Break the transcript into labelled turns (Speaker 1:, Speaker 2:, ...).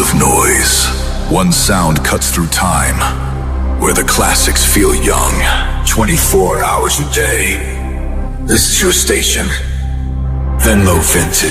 Speaker 1: of noise. One sound cuts through time, where the classics feel young, 24 hours a day. This is your station, Venlo Vintage.